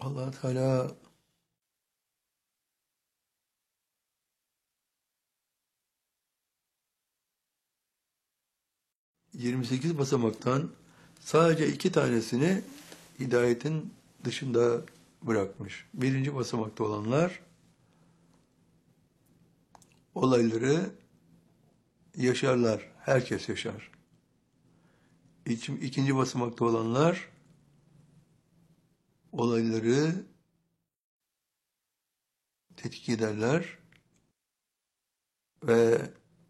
Allah Teala 28 basamaktan sadece 2 tanesini hidayetin dışında bırakmış. Birinci basamakta olanlar olayları yaşarlar. Herkes yaşar. İkinci basamakta olanlar olayları tetkik ederler ve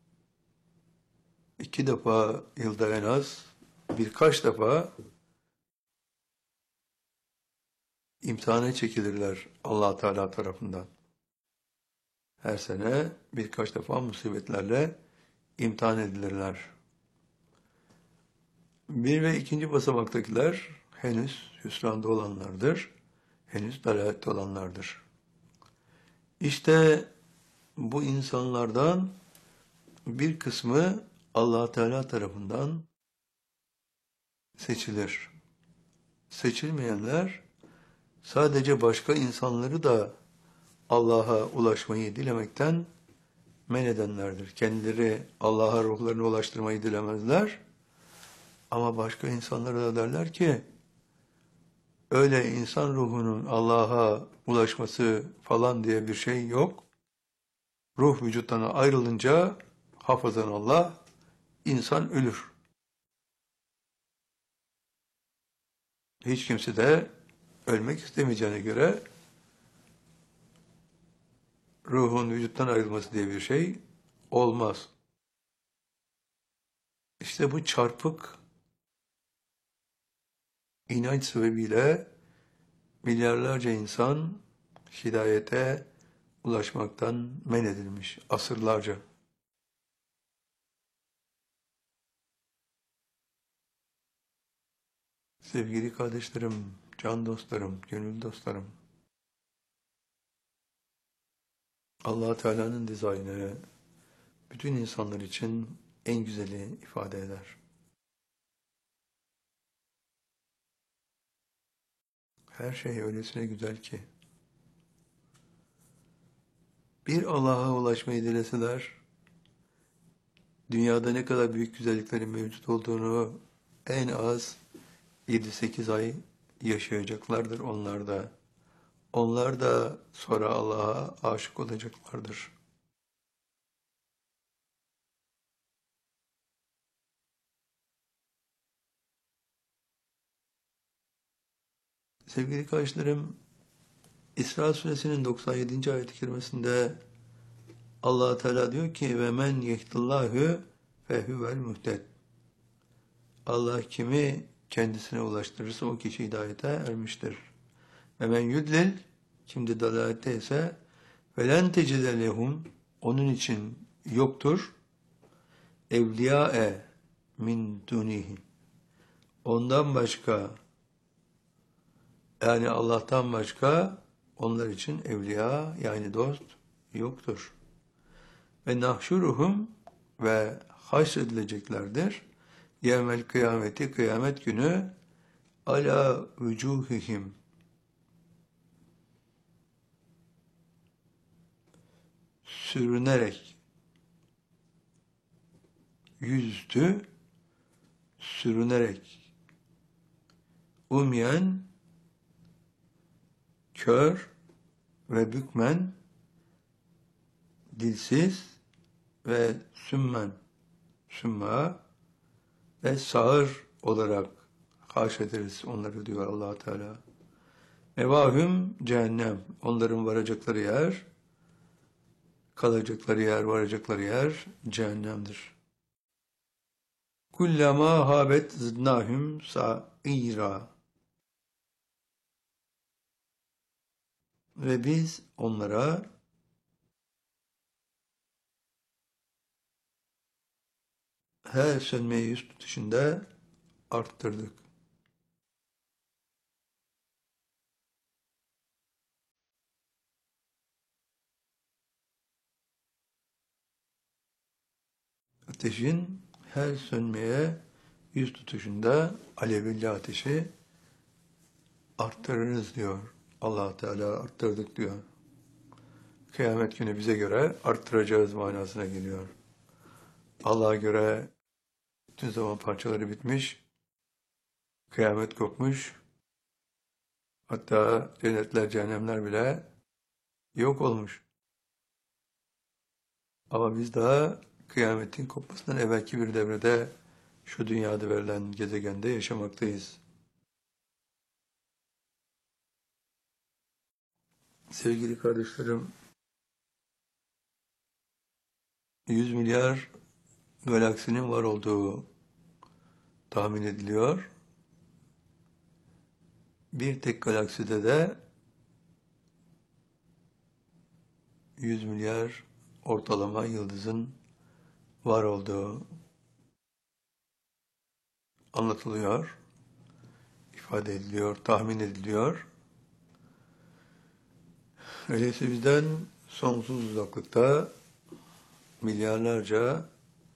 2 defa yılda en az birkaç defa imtihana çekilirler Allah Teala tarafından. Her sene birkaç defa musibetlerle imtihan edilirler. Bir ve ikinci basamaktakiler henüz hüsranda olanlardır, henüz dalalette olanlardır. İşte bu insanlardan bir kısmı Allah Teala tarafından seçilir. Seçilmeyenler sadece başka insanları da Allah'a ulaşmayı dilemekten men edenlerdir. Kendileri Allah'a ruhlarını ulaştırmayı dilemezler. Ama başka insanlara da derler ki, öyle insan ruhunun Allah'a ulaşması falan diye bir şey yok. Ruh vücuttan ayrılınca hafızan Allah, insan ölür. Hiç kimse de ölmek istemeyeceğine göre ruhun vücuttan ayrılması diye bir şey olmaz. İşte bu çarpık inanç sebebiyle milyarlarca insan hidayete ulaşmaktan men edilmiş asırlarca. Sevgili kardeşlerim, can dostlarım, gönül dostlarım, Allah Teala'nın dizaynı bütün insanlar için en güzeli ifade eder. Her şey öylesine güzel ki, bir Allah'a ulaşmayı dileseler, dünyada ne kadar büyük güzelliklerin mevcut olduğunu en az 7-8 ay yaşayacaklardır onlar da. Onlar da sonra Allah'a aşık olacaklardır. Sevgili kardeşlerim, İsra suresinin 97. ayet-i kerimesinde Allah Teala diyor ki ve men yehdillahu fehuvel muhted. Allah kimi kendisine ulaştırırsa o kişi hidayete ermiştir. Ve men yudlil, kimde dalalette ise velen tecide lehum, onun için yoktur evliyae min dunihi, ondan başka, yani Allah'tan başka onlar için evliya, yani dost yoktur. Ve nahşuruhum, ve haşredileceklerdir yevmel kıyameti, kıyamet günü ala vücuhihim, sürünerek, yüzüstü sürünerek, umyen, kör ve bükmen, dilsiz ve sümmen, sümma ve sağır olarak haşrederiz onları diyor Allah Teala. Mevahüm cehennem, onların varacakları yer, kalacakları yer, varacakları yer cehennemdir. Kullama habet zidnahum sa'ira. Ve biz onlara her sönmeye yüz tutuşunda arttırdık. Ateşin her sönmeye yüz tutuşunda alevli ateşi arttırırız diyor Allah Teala arttırdık diyor. Kıyamet günü bize göre arttıracağız manasına geliyor. Allah'a göre bütün zaman parçaları bitmiş, kıyamet kopmuş, hatta cennetler, cehennemler bile yok olmuş. Ama biz daha kıyametin kopmasından evvelki bir devrede şu dünyada verilen gezegende yaşamaktayız. Sevgili kardeşlerim, 100 milyar galaksinin var olduğu tahmin ediliyor. Bir tek galakside de 100 milyar ortalama yıldızın var olduğu anlatılıyor, ifade ediliyor, tahmin ediliyor. Öyleyse bizden sonsuz uzaklıkta milyarlarca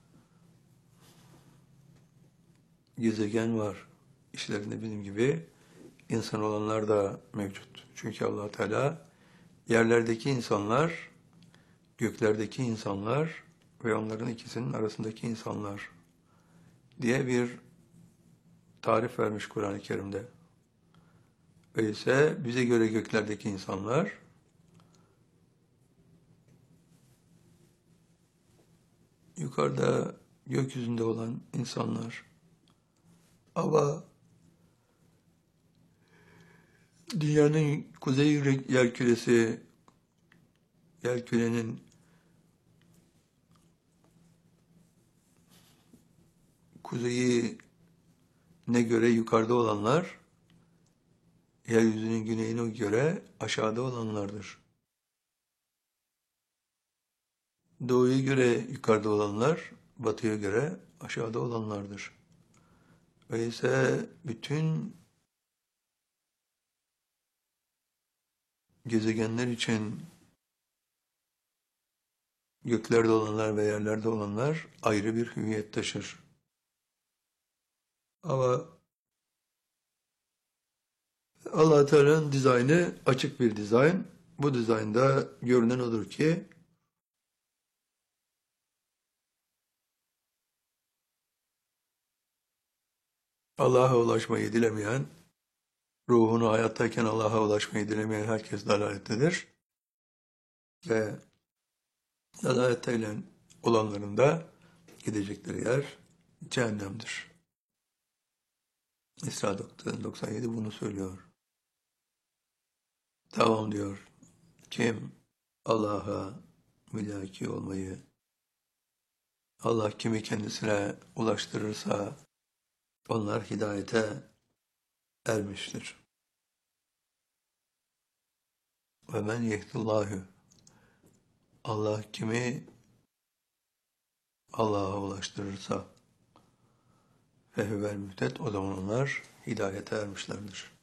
gezegen var. İşlerinde bizim gibi insan olanlar da mevcut. Çünkü Allah Teala yerlerdeki insanlar, göklerdeki insanlar ve onların ikisinin arasındaki insanlar diye bir tarif vermiş Kur'an-ı Kerim'de. Öyleyse bize göre göklerdeki insanlar, yukarıda gökyüzünde olan insanlar. Ama dünyanın kuzey yerküresi, yerkürenin kuzeyi ne göre yukarıda olanlar, yeryüzünün güneyine göre aşağıda olanlardır. Doğuya göre yukarıda olanlar, batıya göre aşağıda olanlardır. Öyleyse bütün gezegenler için göklerde olanlar ve yerlerde olanlar ayrı bir hüviyet taşır. Ama Allah Teala'nın dizaynı açık bir dizayn. Bu dizaynda görünen odur ki Allah'a ulaşmayı dilemeyen, ruhunu hayattayken Allah'a ulaşmayı dilemeyen herkes dalalettedir. Ve dalaletteyle olanların da gidecekleri yer cehennemdir. İsra 97 bunu söylüyor. Tamam diyor. Kim Allah'a mülaki olmayı, Allah kimi kendisine ulaştırırsa onlar hidayete ermiştir. Ve men yehdillahu, Allah kimi Allah'a ulaştırırsa fehüvel mühtet, o zaman onlar hidayete ermişlerdir.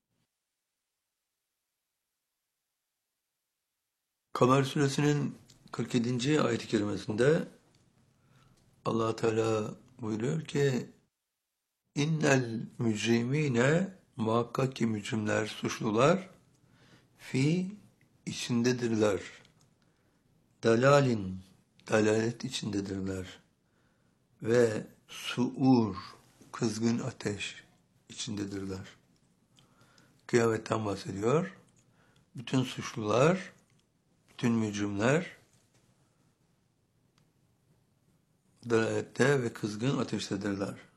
Kamer suresinin 47. ayet-i kerimesinde Allah Teala buyuruyor ki innel mücrimine, muhakkak ki mücrimler, suçlular fi içindedirler. Dalalin, dalalet içindedirler. Ve suur, kızgın ateş içindedirler. Kıyametten bahsediyor. Bütün suçlular, bütün mücrimler dalalette ve kızgın ateştedirler.